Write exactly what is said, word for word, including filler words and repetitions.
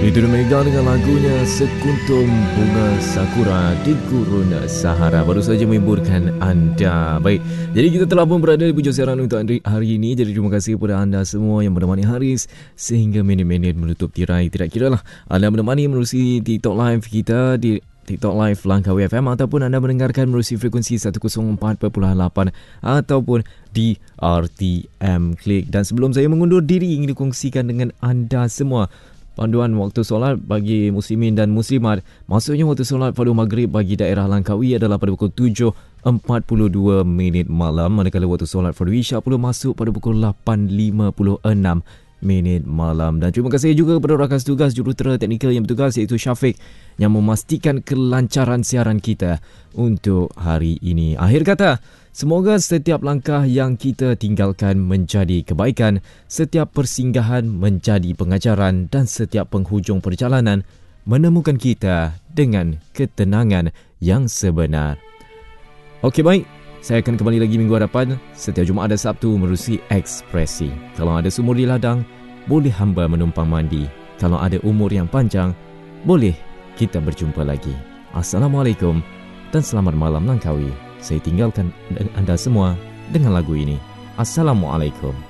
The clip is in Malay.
Itu Mega dengan lagunya Sekuntum Bunga Sakura di Gurun Sahara baru saja menghiburkan anda. Baik, jadi kita telah pun berada di hujung siaran untuk hari ini. Jadi terima kasih kepada anda semua yang menemani Haris sehingga minit-minit menutup tirai. Tidak kira lah anda menemani melalui TikTok Live kita di TikTok Live Langkawi F M ataupun anda mendengarkan melalui frekuensi seratus empat perpuluhan lapan ataupun di R T M Klik. Dan sebelum saya mengundur diri, ingin dikongsikan dengan anda semua panduan waktu solat bagi muslimin dan muslimat. Maksudnya waktu solat pada maghrib bagi daerah Langkawi adalah pada pukul tujuh empat puluh dua minit malam, manakala waktu solat fardu isyak pula masuk pada pukul lapan lima puluh enam minit malam. Dan terima kasih juga kepada rakan tugas jurutera teknikal yang bertugas iaitu Syafiq yang memastikan kelancaran siaran kita untuk hari ini. Akhir kata, semoga setiap langkah yang kita tinggalkan menjadi kebaikan, setiap persinggahan menjadi pengajaran dan setiap penghujung perjalanan menemukan kita dengan ketenangan yang sebenar. Okey, baik. Saya akan kembali lagi minggu hadapan setiap Jumaat dan Sabtu menerusi Ekspresi. Kalau ada sumur di ladang, boleh hamba menumpang mandi. Kalau ada umur yang panjang, boleh kita berjumpa lagi. Assalamualaikum dan selamat malam Langkawi. Saya tinggalkan anda semua dengan lagu ini. Assalamualaikum.